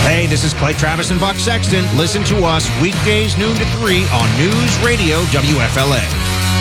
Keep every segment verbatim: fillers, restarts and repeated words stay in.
Hey, this is Clay Travis and Buck Sexton. Listen to us weekdays noon to three on News Radio W F L A.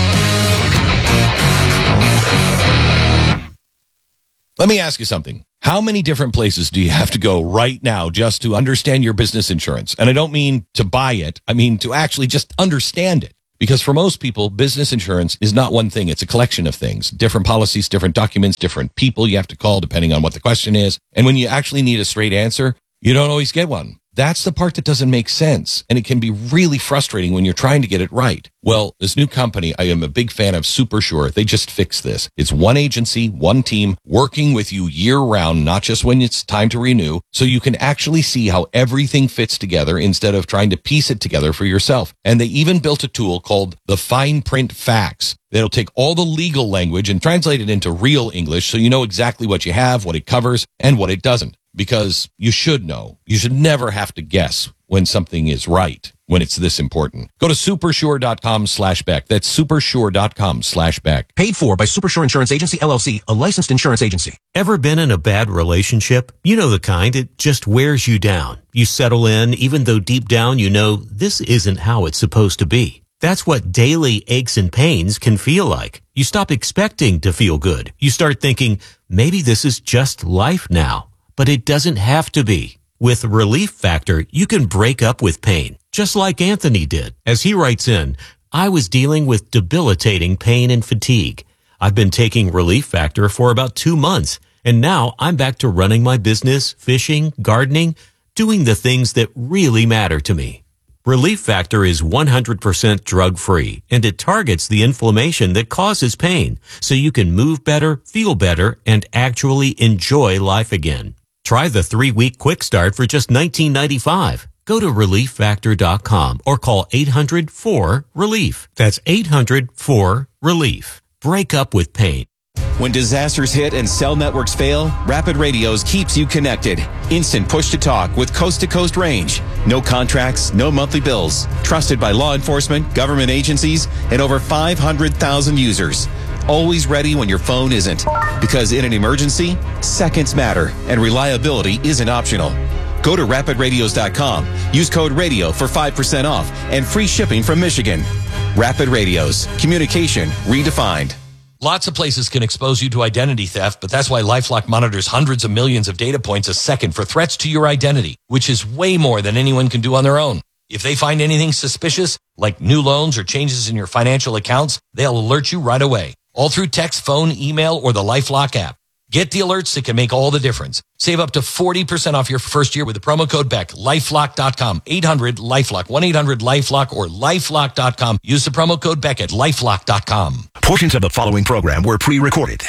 Let me ask you something. How many different places do you have to go right now just to understand your business insurance? And I don't mean to buy it. I mean to actually just understand it. Because for most people, business insurance is not one thing. It's a collection of things, different policies, different documents, different people you have to call depending on what the question is. And when you actually need a straight answer, you don't always get one. That's the part that doesn't make sense. And it can be really frustrating when you're trying to get it right. Well, this new company, I am a big fan of SuperSure. They just fixed this. It's one agency, one team working with you year round, not just when it's time to renew. So you can actually see how everything fits together instead of trying to piece it together for yourself. And they even built a tool called the Fine Print Facts that'll take all the legal language and translate it into real English so you know exactly what you have, what it covers, and what it doesn't. Because you should know. You should never have to guess when something is right, when it's this important. Go to supersure.com slash Beck. That's supersure.com slash Beck. Paid for by Supersure Insurance Agency, L L C, a licensed insurance agency. Ever been in a bad relationship? You know the kind. It just wears you down. You settle in, even though deep down you know this isn't how it's supposed to be. That's what daily aches and pains can feel like. You stop expecting to feel good. You start thinking, maybe this is just life now. But it doesn't have to be. With Relief Factor, you can break up with pain, just like Anthony did. As he writes in, I was dealing with debilitating pain and fatigue. I've been taking Relief Factor for about two months, and now I'm back to running my business, fishing, gardening, doing the things that really matter to me. Relief Factor is one hundred percent drug-free, and it targets the inflammation that causes pain, so you can move better, feel better, and actually enjoy life again. Try the three-week quick start for just nineteen ninety-five dollars. Go to relief factor dot com or call eight hundred four relief. That's eight hundred four relief. Break up with pain. When disasters hit and cell networks fail, Rapid Radios keeps you connected. Instant push-to-talk with coast-to-coast range. No contracts, no monthly bills. Trusted by law enforcement, government agencies, and over five hundred thousand users. Always ready when your phone isn't. Because in an emergency, seconds matter, and reliability isn't optional. Go to rapid radios dot com. Use code RADIO for five percent off and free shipping from Michigan. Rapid Radios. Communication redefined. Lots of places can expose you to identity theft, but that's why LifeLock monitors hundreds of millions of data points a second for threats to your identity, which is way more than anyone can do on their own. If they find anything suspicious, like new loans or changes in your financial accounts, they'll alert you right away. All through text, phone, email, or the LifeLock app. Get the alerts that can make all the difference. Save up to forty percent off your first year with the promo code Beck. lifelock dot com. eight hundred LifeLock. one eight hundred LifeLock or lifelock dot com. Use the promo code Beck at lifelock dot com. Portions of the following program were pre-recorded.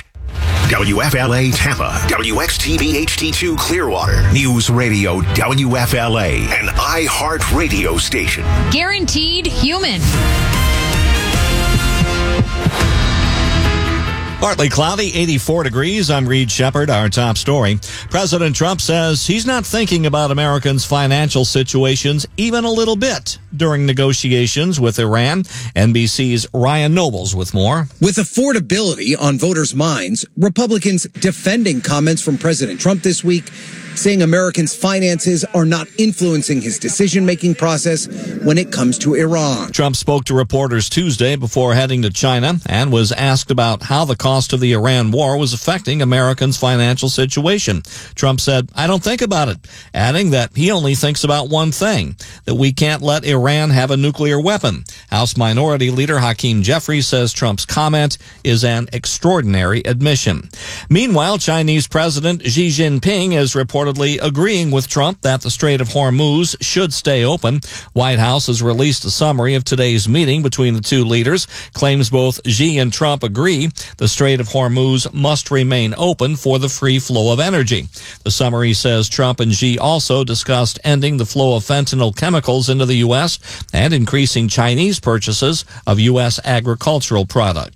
W F L A Tampa, W X T V H D two Clearwater, News Radio W F L A, an iHeart radio station. Guaranteed human. Partly cloudy, eighty-four degrees. I'm Reed Shepard. Our top story. President Trump says he's not thinking about Americans' financial situations even a little bit during negotiations with Iran. N B C's Ryan Nobles with more. With affordability on voters' minds, Republicans defending comments from President Trump this week, saying Americans' finances are not influencing his decision-making process when it comes to Iran. Trump spoke to reporters Tuesday before heading to China and was asked about how the cost of the Iran war was affecting Americans' financial situation. Trump said, I don't think about it, adding that he only thinks about one thing, that we can't let Iran have a nuclear weapon. House Minority Leader Hakeem Jeffries says Trump's comment is an extraordinary admission. Meanwhile, Chinese President Xi Jinping is reportedly agreeing with Trump that the Strait of Hormuz should stay open. White House has released a summary of today's meeting between the two leaders, claims both Xi and Trump agree the Strait of Hormuz must remain open for the free flow of energy. The summary says Trump and Xi also discussed ending the flow of fentanyl chemicals into the U S and increasing Chinese purchases of U S agricultural products.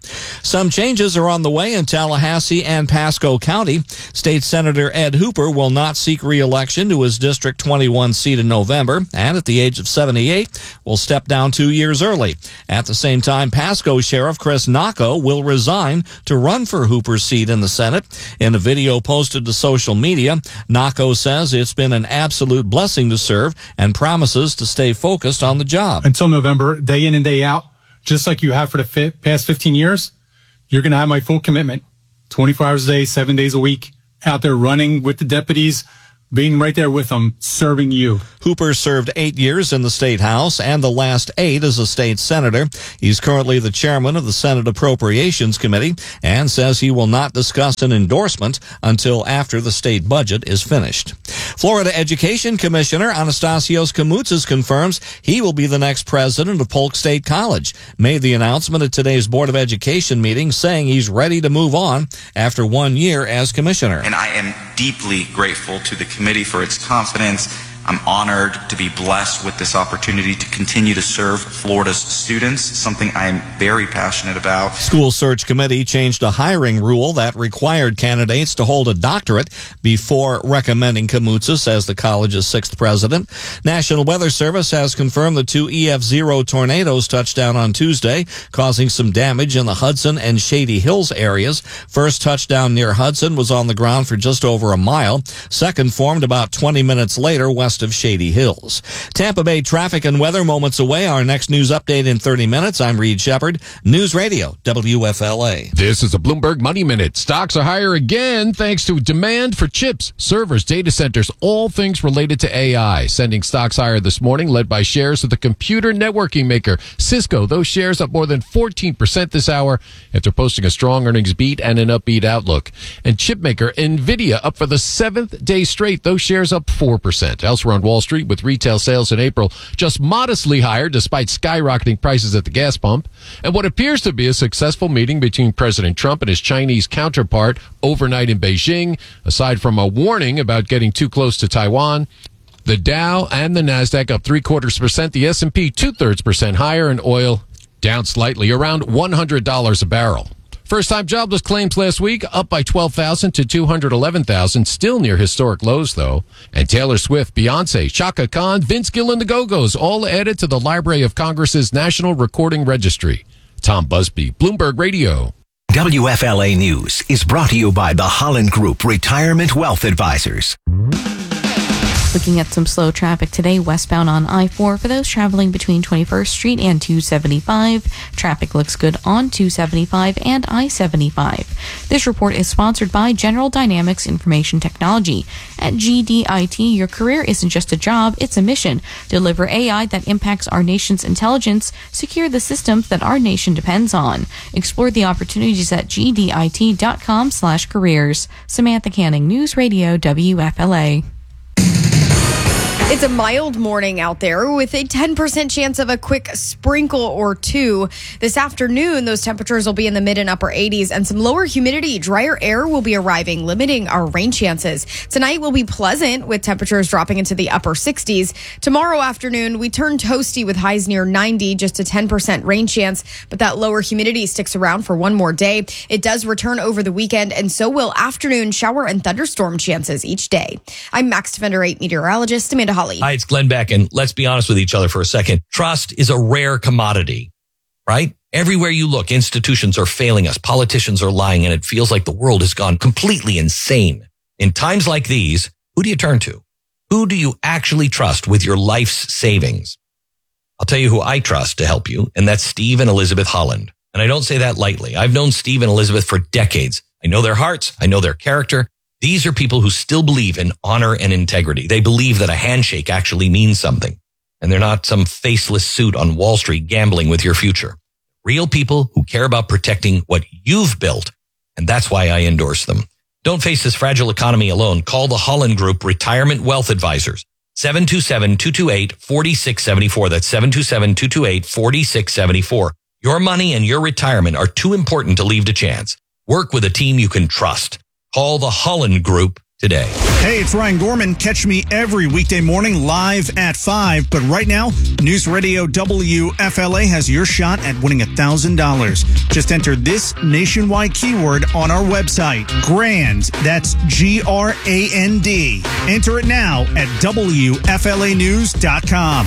Some changes are on the way in Tallahassee and Pasco County. State Senator Ed Hooper will not seek re-election to his District twenty-one seat in November, and at the age of seventy-eight, will step down two years early. At the same time, Pasco Sheriff Chris Nacco will resign to run for Hooper's seat in the Senate. In a video posted to social media, Nacco says it's been an absolute blessing to serve and promises to stay focused on the job. Until November, day in and day out, just like you have for the fi- past fifteen years, you're going to have my full commitment. twenty-four hours a day, seven days a week, out there running with the deputies, being right there with them, serving you. Hooper served eight years in the State House and the last eight as a state senator. He's currently the chairman of the Senate Appropriations Committee and says he will not discuss an endorsement until after the state budget is finished. Florida Education Commissioner Anastasios Koumoutsas confirms he will be the next president of Polk State College. Made the announcement at today's Board of Education meeting, saying he's ready to move on after one year as commissioner. And I am deeply grateful to the committee for its confidence. I'm honored to be blessed with this opportunity to continue to serve Florida's students, something I am very passionate about. School Search Committee changed a hiring rule that required candidates to hold a doctorate before recommending Koumoutsas as the college's sixth president. National Weather Service has confirmed the two E F zero tornadoes touched down on Tuesday, causing some damage in the Hudson and Shady Hills areas. First touchdown near Hudson was on the ground for just over a mile. Second formed about twenty minutes later west of Shady Hills. Tampa Bay traffic and weather moments away. Our next news update in thirty minutes. I'm Reed Shepard, News Radio, W F L A. This is a Bloomberg Money Minute. Stocks are higher again thanks to demand for chips, servers, data centers, all things related to A I. Sending stocks higher this morning, led by shares of the computer networking maker Cisco. Those shares up more than fourteen percent this hour after posting a strong earnings beat and an upbeat outlook. And chip maker NVIDIA up for the seventh day straight. Those shares up four percent. Elsewhere on Wall Street, with retail sales in April just modestly higher despite skyrocketing prices at the gas pump, and what appears to be a successful meeting between President Trump and his Chinese counterpart overnight in Beijing, aside from a warning about getting too close to Taiwan. The Dow and the Nasdaq up three quarters percent, the S and P two-thirds percent higher, and oil down slightly, around one hundred dollars a barrel. First-time jobless claims last week up by twelve thousand to two hundred eleven thousand, still near historic lows, though. And Taylor Swift, Beyonce, Chaka Khan, Vince Gill and the Go-Go's all added to the Library of Congress's National Recording Registry. Tom Busby, Bloomberg Radio. W F L A News is brought to you by the Holland Group Retirement Wealth Advisors. Looking at some slow traffic today, westbound on I four for those traveling between twenty-first Street and two seventy-five. Traffic looks good on two seventy-five and I seventy-five. This report is sponsored by General Dynamics Information Technology. At G D I T, your career isn't just a job, it's a mission. Deliver A I that impacts our nation's intelligence, secure the systems that our nation depends on. Explore the opportunities at G D I T dot com slash careers. Samantha Canning, News Radio, W F L A. It's a mild morning out there with a ten percent chance of a quick sprinkle or two. This afternoon, those temperatures will be in the mid and upper eighties, and some lower humidity, drier air will be arriving, limiting our rain chances. Tonight will be pleasant with temperatures dropping into the upper sixties. Tomorrow afternoon, we turn toasty with highs near ninety, just a ten percent rain chance, but that lower humidity sticks around for one more day. It does return over the weekend, and so will afternoon shower and thunderstorm chances each day. I'm Max Defender eight meteorologist Amanda Holly. Hi, it's Glenn Beck, and let's be honest with each other for a second. Trust is a rare commodity, right? Everywhere you look, institutions are failing us, politicians are lying, and it feels like the world has gone completely insane. In times like these, who do you turn to? Who do you actually trust with your life's savings? I'll tell you who I trust to help you, and that's Steve and Elizabeth Holland. And I don't say that lightly. I've known Steve and Elizabeth for decades. I know their hearts. I know their character. These are people who still believe in honor and integrity. They believe that a handshake actually means something. And they're not some faceless suit on Wall Street gambling with your future. Real people who care about protecting what you've built. And that's why I endorse them. Don't face this fragile economy alone. Call the Holland Group Retirement Wealth Advisors. seven two seven, two two eight, four six seven four. That's seven two seven, two two eight, four six seven four. Your money and your retirement are too important to leave to chance. Work with a team you can trust. Call the Holland Group today. Hey, it's Ryan Gorman. Catch me every weekday morning live at five. But right now, News Radio W F L A has your shot at winning one thousand dollars. Just enter this nationwide keyword on our website. GRAND. That's G R A N D. Enter it now at W F L A news dot com.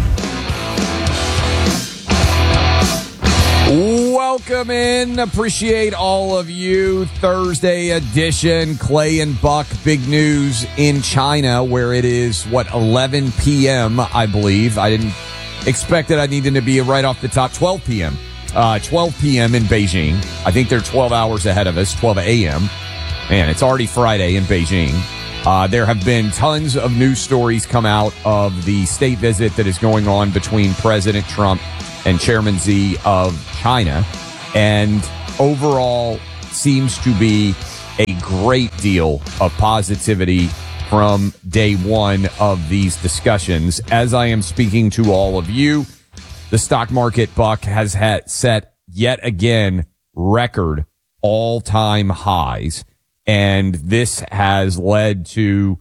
Welcome in. Appreciate all of you. Thursday edition. Clay and Buck. Big news in China where it is, what, eleven p.m., I believe. I didn't expect that I needed to be right off the top. twelve p.m. Uh, twelve p.m. in Beijing. I think they're twelve hours ahead of us. twelve a.m. Man, it's already Friday in Beijing. Uh, there have been tons of news stories come out of the state visit that is going on between President Trump and Chairman Xi of China, and overall seems to be a great deal of positivity from day one of these discussions. As I am speaking to all of you, the stock market, Buck, has had set yet again record all-time highs, and this has led to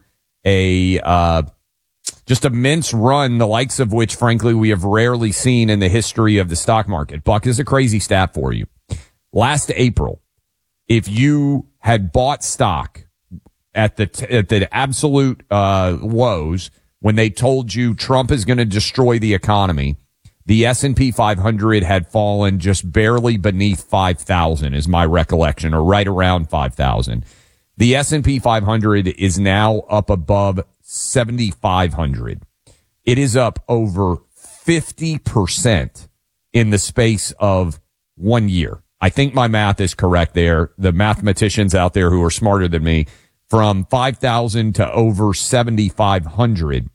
a uh just immense run, the likes of which, frankly, we have rarely seen in the history of the stock market. Buck, is a crazy stat for you. Last April, if you had bought stock at the t- at the absolute uh, lows when they told you Trump is going to destroy the economy, the S and P five hundred had fallen just barely beneath five thousand, is my recollection, or right around five thousand. The S and P five hundred is now up above seventy-five hundred. It is up over fifty percent in the space of one year. I think my math is correct there. The mathematicians out there who are smarter than me, from five thousand to over seventy-five hundred.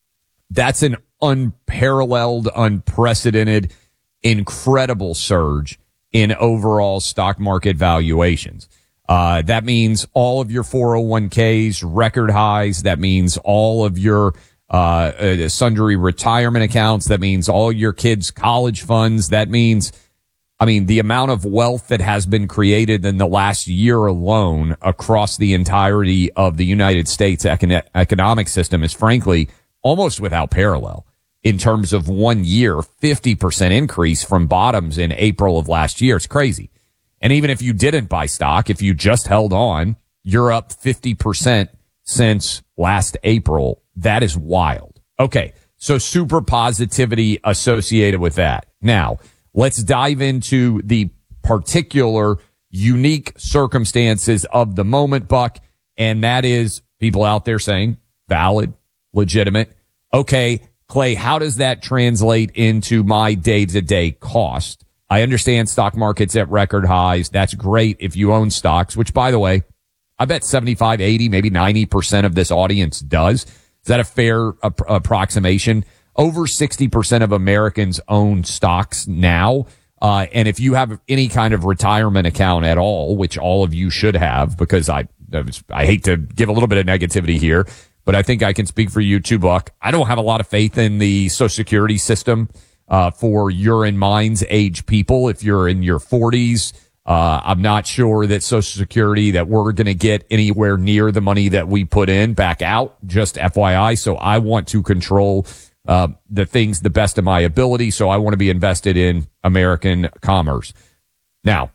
That's an unparalleled, unprecedented, incredible surge in overall stock market valuations. Uh, that means all of your four oh one k's, record highs. That means all of your uh, uh, sundry retirement accounts. That means all your kids' college funds. That means, I mean, the amount of wealth that has been created in the last year alone across the entirety of the United States econ- economic system is, frankly, almost without parallel. In terms of one year, fifty percent increase from bottoms in April of last year. It's crazy. And even if you didn't buy stock, if you just held on, you're up fifty percent since last April. That is wild. Okay, so super positivity associated with that. Now, let's dive into the particular unique circumstances of the moment, Buck, and that is people out there saying valid, legitimate. Okay, Clay, how does that translate into my day-to-day cost? I understand stock market's at record highs. That's great if you own stocks, which, by the way, I bet seventy-five, eighty, maybe ninety percent of this audience does. Is that a fair ap- approximation? Over sixty percent of Americans own stocks now. Uh, and if you have any kind of retirement account at all, which all of you should have, because I, I hate to give a little bit of negativity here, but I think I can speak for you too, Buck. I don't have a lot of faith in the Social Security system. Uh, for your and mine's age people, if you're in your forties, uh, I'm not sure that Social Security, that we're going to get anywhere near the money that we put in back out, just F Y I. So I want to control uh, the things the best of my ability. So I want to be invested in American commerce. Now,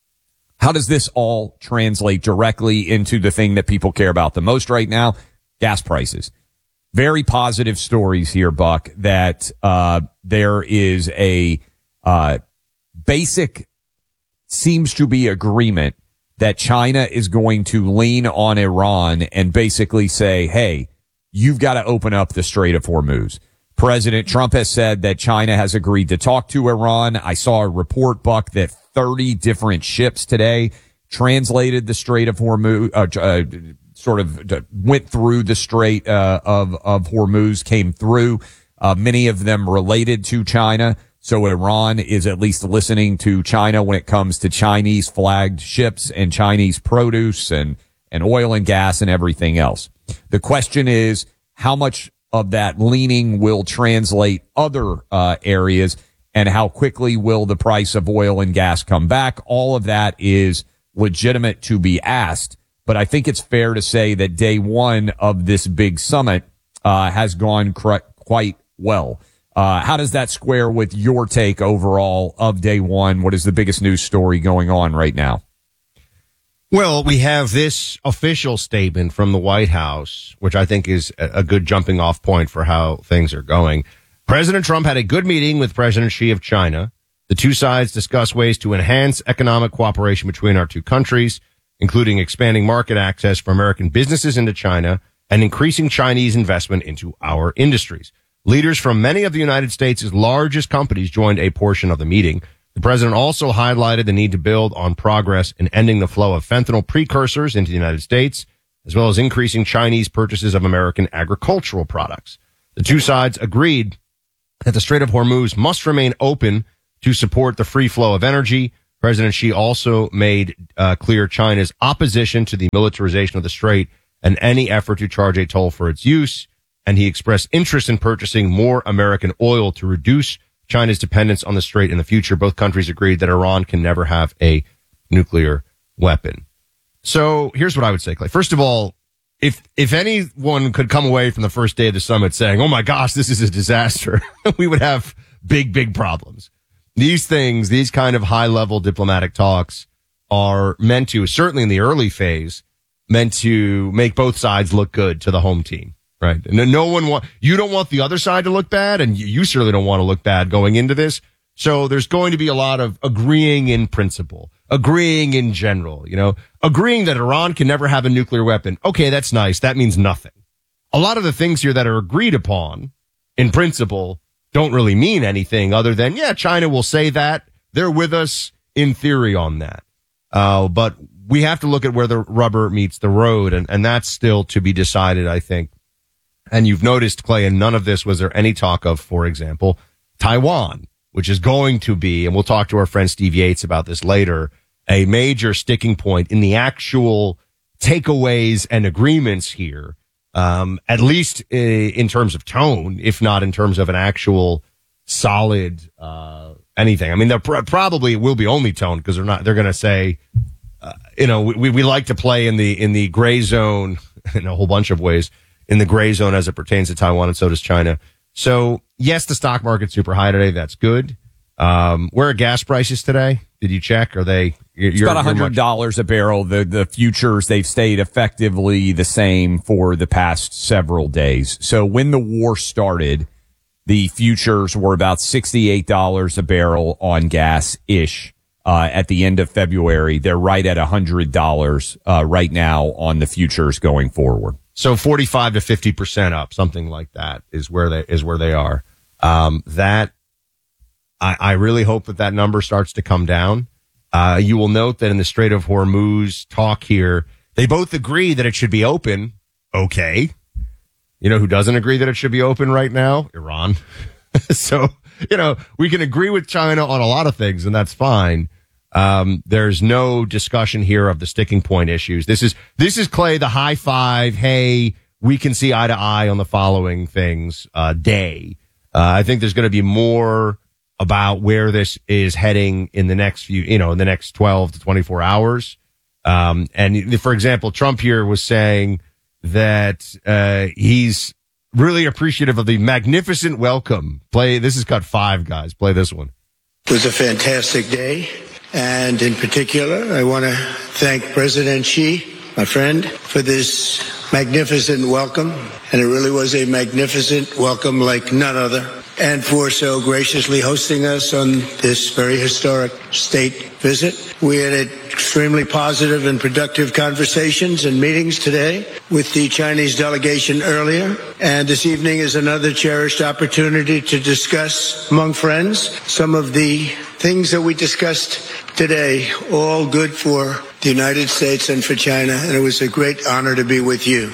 how does this all translate directly into the thing that people care about the most right now? Gas prices. Very positive stories here, Buck, that uh there is a uh basic, seems to be agreement that China is going to lean on Iran and basically say, hey, you've got to open up the Strait of Hormuz. President Trump has said that China has agreed to talk to Iran. I saw a report, Buck, that thirty different ships today translated the Strait of Hormuz, uh, uh sort of went through the Strait uh, of, of Hormuz, came through, uh, many of them related to China. So Iran is at least listening to China when it comes to Chinese flagged ships and Chinese produce and, and oil and gas and everything else. The question is, how much of that leaning will translate other uh, areas, and how quickly will the price of oil and gas come back? All of that is legitimate to be asked. but I think it's fair to say that day one of this big summit uh, has gone cr- quite well. Uh, how does that square with your take overall of day one? What is the biggest news story going on right now? Well, we have this official statement from the White House, which I think is a good jumping off point for how things are going. President Trump had a good meeting with President Xi of China. The two sides discussed ways to enhance economic cooperation between our two countries, including expanding market access for American businesses into China and increasing Chinese investment into our industries. Leaders from many of the United States' largest companies joined a portion of the meeting. The president also highlighted the need to build on progress in ending the flow of fentanyl precursors into the United States, as well as increasing Chinese purchases of American agricultural products. The two sides agreed that the Strait of Hormuz must remain open to support the free flow of energy. President Xi also made uh, clear China's opposition to the militarization of the strait and any effort to charge a toll for its use. And he expressed interest in purchasing more American oil to reduce China's dependence on the strait in the future. Both countries agreed that Iran can never have a nuclear weapon. So here's what I would say, Clay. First of all, if if anyone could come away from the first day of the summit saying, oh my gosh, this is a disaster, we would have big, big problems. These things, these kind of high-level diplomatic talks are meant to, certainly in the early phase, meant to make both sides look good to the home team. Right. And no one want, you don't want the other side to look bad, and you certainly don't want to look bad going into this. So there's going to be a lot of agreeing in principle, agreeing in general, you know, agreeing that Iran can never have a nuclear weapon. Okay, that's nice. That means nothing. A lot of the things here that are agreed upon in principle don't really mean anything other than, yeah, China will say that. They're with us in theory on that. Uh, but we have to look at where the rubber meets the road, and, and that's still to be decided, I think. And you've noticed, Clay, in none of this was there any talk of, for example, Taiwan, which is going to be, and we'll talk to our friend Steve Yates about this later, a major sticking point in the actual takeaways and agreements here, um, at least in terms of tone, if not in terms of an actual solid uh anything. I mean, they're pr- probably will be only tone because they're not. They're going to say, uh, you know, we we like to play in the in the gray zone in a whole bunch of ways. In the gray zone as it pertains to Taiwan, and so does China. So, yes, the stock market's super high today. That's good. Um, where are gas prices today? Did you check? Are they? You're, it's about one hundred dollars a barrel. The the futures, they've stayed effectively the same for the past several days. So when the war started, the futures were about sixty-eight dollars a barrel on gas-ish. Uh, at the end of February, they're right at one hundred dollars uh, right now on the futures going forward. So forty-five to fifty percent up, something like that is where they, is where they are. Um, that, I, I really hope that that number starts to come down. Uh, you will note that in the Strait of Hormuz talk here, they both agree that it should be open. Okay. You know who doesn't agree that it should be open right now? Iran. So, you know, we can agree with China on a lot of things, and that's fine. Um, there's no discussion here of the sticking point issues. This is, this is Clay, the high five. Hey, we can see eye to eye on the following things, uh, day. Uh, I think there's going to be more about where this is heading in the next few, you know, in the next twelve to twenty-four hours. Um, and for example, Trump here was saying that, uh, he's really appreciative of the magnificent welcome. Play, this is cut five, guys. Play this one. It was a fantastic day. And in particular, I want to thank President Xi, my friend, for this magnificent welcome. And it really was a magnificent welcome like none other. And for so graciously hosting us on this very historic state visit. We had extremely positive and productive conversations and meetings today with the Chinese delegation earlier. And this evening is another cherished opportunity to discuss among friends some of the things that we discussed today, all good for the United States and for China. And it was a great honor to be with you.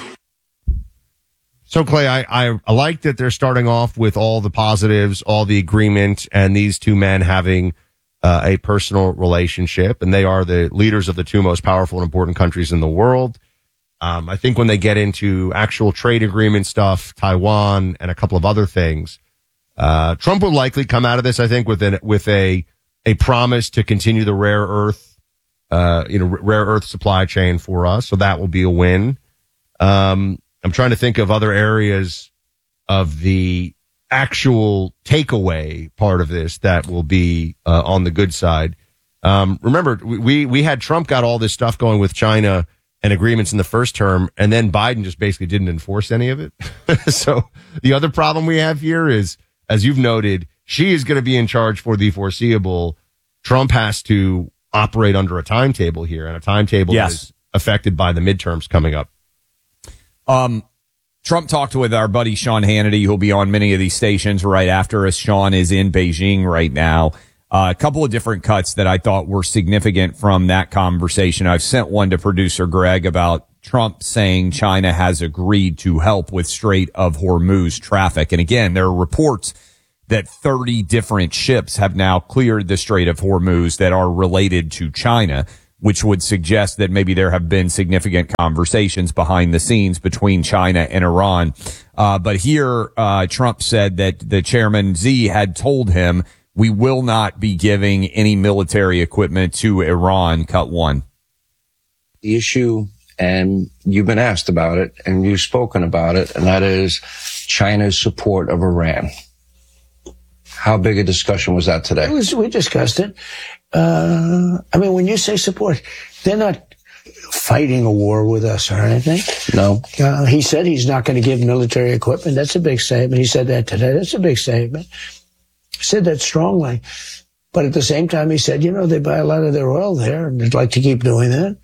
So, Clay, I, I, I like that they're starting off with all the positives, all the agreement, and these two men having uh, a personal relationship, and they are the leaders of the two most powerful and important countries in the world. Um, I think when they get into actual trade agreement stuff, Taiwan and a couple of other things, uh, Trump will likely come out of this, I think, with an, with a a promise to continue the rare earth uh, you know, rare earth supply chain for us. So that will be a win. Um, I'm trying to think of other areas of the actual takeaway part of this that will be uh, on the good side. Um, remember, we, we had Trump got all this stuff going with China and agreements in the first term, and then Biden just basically didn't enforce any of it. So the other problem we have here is, as you've noted, she is going to be in charge for the foreseeable. Trump has to operate under a timetable here, and a timetable yes. that is affected by the midterms coming up. Um, Trump talked with our buddy Sean Hannity, who'll be on many of these stations right after us. Sean is in Beijing right now. Uh, a couple of different cuts that I thought were significant from that conversation. I've sent one to producer Greg about Trump saying China has agreed to help with Strait of Hormuz traffic. And again, there are reports that thirty different ships have now cleared the Strait of Hormuz that are related to China, which would suggest that maybe there have been significant conversations behind the scenes between China and Iran. Uh, but here, uh, Trump said that the chairman Xi had told him, we will not be giving any military equipment to Iran. Cut one. The issue, and you've been asked about it, and you've spoken about it, and that is China's support of Iran. How big a discussion was that today? It was, we discussed it. Uh, I mean, when you say support, they're not fighting a war with us or anything. No. Uh, he said he's not going to give military equipment. That's a big statement. He said that today. That's a big statement. He said that strongly. But at the same time, he said, you know, they buy a lot of their oil there, and they'd like to keep doing that.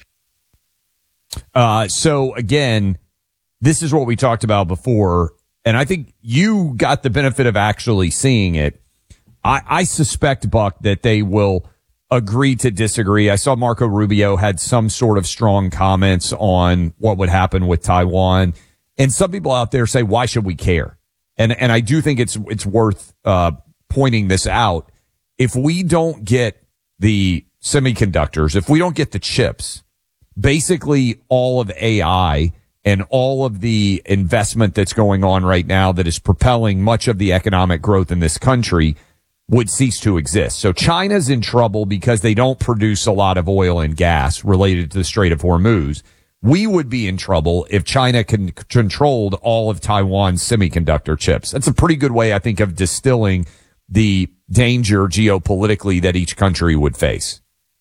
Uh, so again, this is what we talked about before, and I think you got the benefit of actually seeing it. I, I suspect, Buck, that they will agree to disagree. I saw Marco Rubio had some sort of strong comments on what would happen with Taiwan. And some people out there say, why should we care? And, and I do think it's, it's worth, uh, pointing this out. If we don't get the semiconductors, if we don't get the chips, basically all of A I and all of the investment that's going on right now that is propelling much of the economic growth in this country would cease to exist. So China's in trouble because they don't produce a lot of oil and gas related to the Strait of Hormuz. We would be in trouble if China can controlled all of Taiwan's semiconductor chips. That's a pretty good way, I think, of distilling the danger geopolitically that each country would face.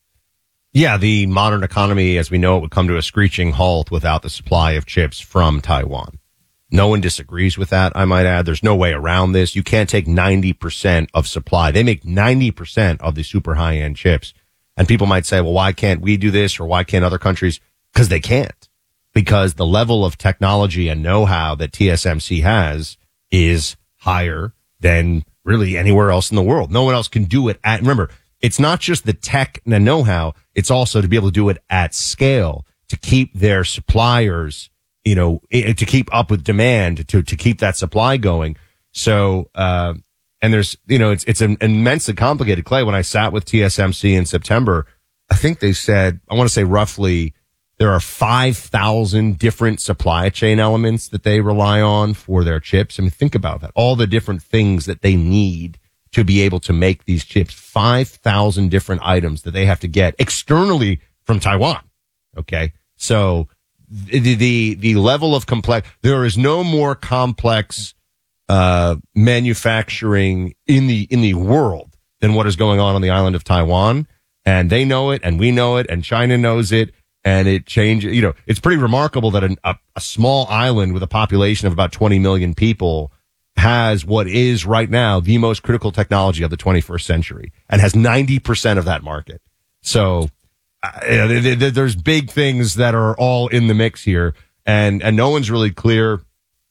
Yeah, the modern economy, as we know it, would come to a screeching halt without the supply of chips from Taiwan. No one disagrees with that, I might add. There's no way around this. You can't take ninety percent of supply. They make ninety percent of the super high-end chips. And people might say, well, why can't we do this, or why can't other countries? Because they can't. Because the level of technology and know-how that T S M C has is higher than really anywhere else in the world. No one else can do it at, remember, it's not just the tech and the know-how, it's also to be able to do it at scale, to keep their suppliers, you know, to keep up with demand, to, to keep that supply going. So, uh, and there's, you know, it's, it's an immensely complicated, Clay. When I sat with T S M C in September, I think they said, I want to say roughly, there are five thousand different supply chain elements that they rely on for their chips. I mean, think about that. All the different things that they need to be able to make these chips. five thousand different items that they have to get externally from Taiwan. Okay. So the, the, the level of complex, there is no more complex, uh, manufacturing in the, in the world than what is going on on the island of Taiwan. And they know it, and we know it, and China knows it. And it changes, you know, it's pretty remarkable that an, a, a small island with a population of about twenty million people has what is right now the most critical technology of the twenty-first century and has ninety percent of that market. So uh, there's big things that are all in the mix here. And, and no one's really clear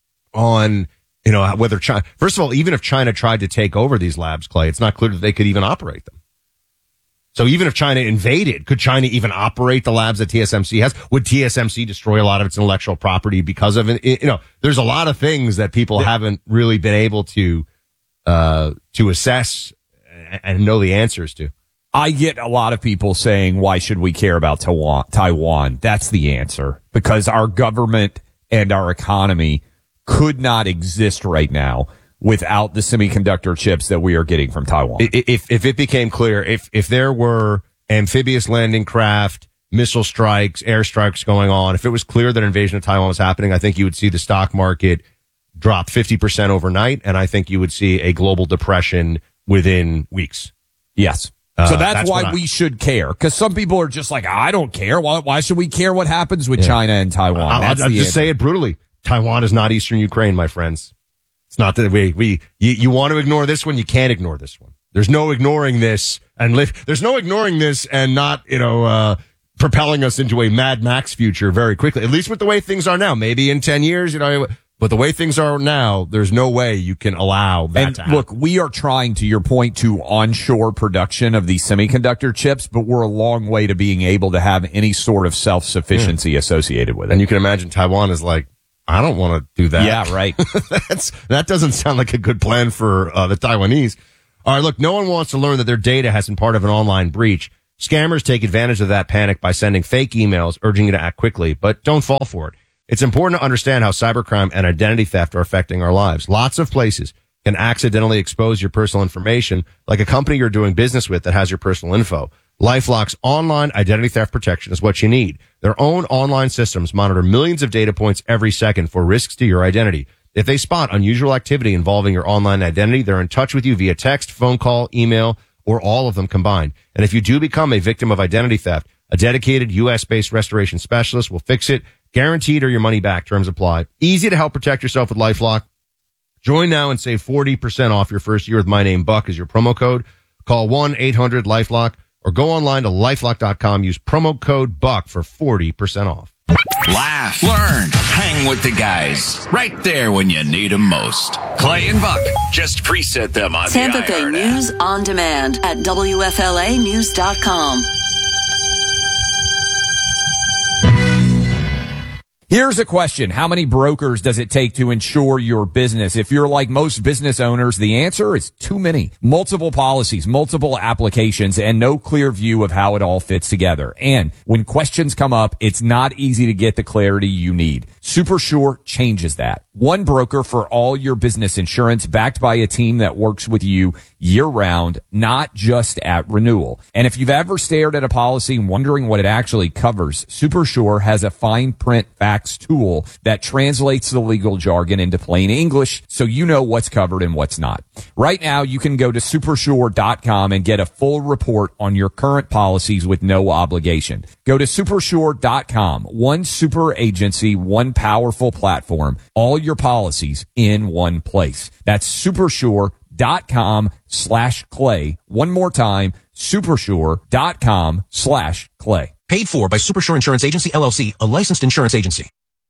on, you know, whether China, first of all, even if China tried to take over these labs, Clay, it's not clear that they could even operate them. So even if China invaded, could China even operate the labs that T S M C has? Would T S M C destroy a lot of its intellectual property because of it? You know, there's a lot of things that people haven't really been able to, uh, to assess and know the answers to. I get a lot of people saying, why should we care about Taiwan? That's the answer, because our government and our economy could not exist right now without the semiconductor chips that we are getting from Taiwan. If, if it became clear, if, if there were amphibious landing craft, missile strikes, airstrikes going on. If it was clear that invasion of Taiwan was happening, I think you would see the stock market drop fifty percent overnight, and I think you would see a global depression within weeks. Yes. Uh, so that's, that's why I, we should care, because some people are just like, I don't care. Why, why should we care what happens with yeah. China and Taiwan? I'll, That's I'll the just answer. say it brutally. Taiwan is not Eastern Ukraine, my friends. It's not that we, we, you, you want to ignore this one, you can't ignore this one. There's no ignoring this and li- there's no ignoring this and not, you know, uh, propelling us into a Mad Max future very quickly, at least with the way things are now. Maybe in ten years, you know, but the way things are now, there's no way you can allow that and to happen. look, we are trying, to your point, to onshore production of these semiconductor chips, but we're a long way to being able to have any sort of self-sufficiency yeah. associated with it. And you can imagine Taiwan is like, I don't want to do that. Yeah, right. That's, that doesn't sound like a good plan for uh, the Taiwanese. All right, look, no one wants to learn that their data has been part of an online breach. Scammers take advantage of that panic by sending fake emails urging you to act quickly, but don't fall for it. It's important to understand how cybercrime and identity theft are affecting our lives. Lots of places can accidentally expose your personal information, like a company you're doing business with that has your personal info. LifeLock's online identity theft protection is what you need. Their own online systems monitor millions of data points every second for risks to your identity. If they spot unusual activity involving your online identity, they're in touch with you via text, phone call, email, or all of them combined. And if you do become a victim of identity theft, a dedicated U S-based restoration specialist will fix it, guaranteed, or your money back. Terms apply. Easy to help protect yourself with LifeLock. Join now and save forty percent off your first year with my name, Buck, as your promo code. Call one eight hundred LifeLock or go online to lifelock dot com. Use promo code Buck for forty percent off. Laugh, learn, hang with the guys. Right there when you need them most. Clay and Buck. Just preset them on Tampa the Bay News on demand at W F L A news dot com. Here's a question. How many brokers does it take to insure your business? If you're like most business owners, the answer is too many. Multiple policies, multiple applications, and no clear view of how it all fits together. And when questions come up, it's not easy to get the clarity you need. SuperSure changes that. One broker for all your business insurance, backed by a team that works with you year-round, not just at renewal. And if you've ever stared at a policy wondering what it actually covers, SuperSure has a fine print facts tool that translates the legal jargon into plain English so you know what's covered and what's not. Right now, you can go to supersure dot com and get a full report on your current policies with no obligation. Go to supersure dot com. One super agency, one powerful platform, all your policies in one place. That's supersure dot com slash clay. One more time, supersure dot com slash clay. Paid for by Supersure Insurance Agency, L L C, a licensed insurance agency.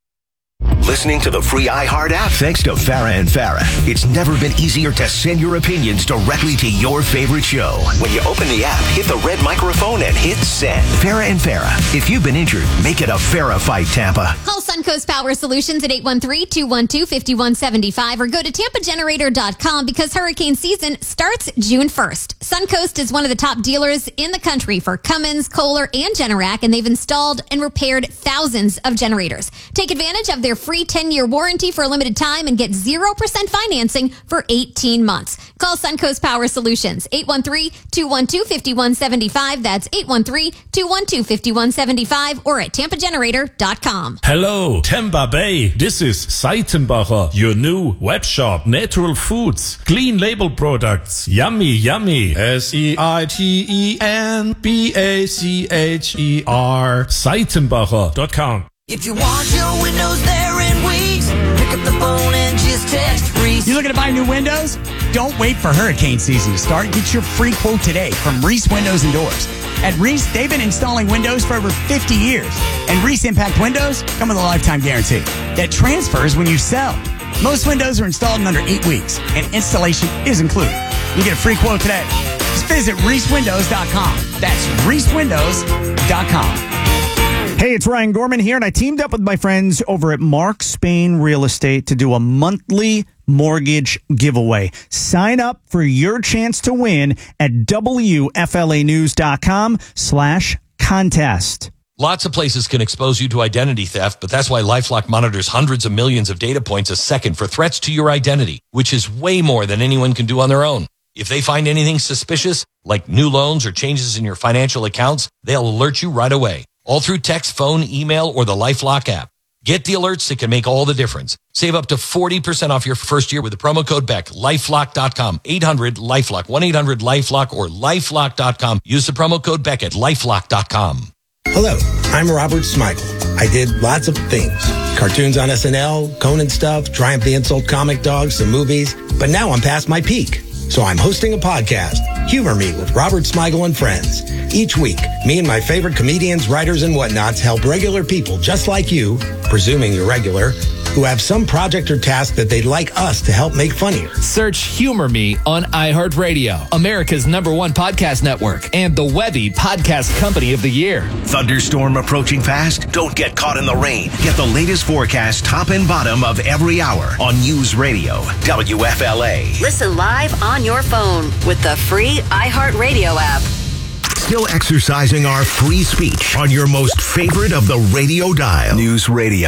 Listening to the free iHeart app thanks to Farah and Farah. It's never been easier to send your opinions directly to your favorite show. When you open the app, hit the red microphone and hit send. Farah and Farah. If you've been injured, make it a Farah fight, Tampa. Call Suncoast Power Solutions at eight one three, two one two, five one seven five or go to tampa generator dot com because hurricane season starts June first. Suncoast is one of the top dealers in the country for Cummins, Kohler, and Generac, and they've installed and repaired thousands of generators. Take advantage of their free ten-year warranty for a limited time and get zero percent financing for eighteen months. Call Suncoast Power Solutions, eight one three, two one two, five one seven five. That's eight one three, two one two, five one seven five or at tampa generator dot com. Hello, Tampa Bay. This is Seitenbacher, your new web shop. Natural foods, clean label products, yummy, yummy. S E I T E N B A C H E R. Seitenbacher dot com. If you want your windows there in weeks, pick up the phone and just text Reese. You looking to buy new windows? Don't wait for hurricane season to start. Get your free quote today from Reese Windows and Doors. At Reese, they've been installing windows for over fifty years. And Reese Impact Windows come with a lifetime guarantee that transfers when you sell. Most windows are installed in under eight weeks, and installation is included. You get a free quote today. Just visit reese windows dot com. That's reese windows dot com. Hey, it's Ryan Gorman here, and I teamed up with my friends over at Mark Spain Real Estate to do a monthly mortgage giveaway. Sign up for your chance to win at W F L A news dot com slash contest. Lots of places can expose you to identity theft, but that's why LifeLock monitors hundreds of millions of data points a second for threats to your identity, which is way more than anyone can do on their own. If they find anything suspicious, like new loans or changes in your financial accounts, they'll alert you right away. All through text, phone, email, or the LifeLock app. Get the alerts that can make all the difference. Save up to forty percent off your first year with the promo code Beck. LifeLock dot com. eight hundred LifeLock. one eight hundred LifeLock or LifeLock dot com. Use the promo code Beck at LifeLock dot com. Hello, I'm Robert Smigel. I did lots of things. Cartoons on S N L, Conan stuff, Triumph the Insult Comic Dog, some movies. But now I'm past my peak. So I'm hosting a podcast, Humor Me with Robert Smigel and Friends. Each week, me and my favorite comedians, writers, and whatnots help regular people just like you, presuming you're regular, who have some project or task that they'd like us to help make funnier. Search Humor Me on iHeartRadio, America's number one podcast network, and the Webby Podcast Company of the Year. Thunderstorm approaching fast? Don't get caught in the rain. Get the latest forecast top and bottom of every hour on News Radio, W F L A. Listen live on your phone with the free iHeartRadio app. Still exercising our free speech on your most favorite of the radio dial. News Radio,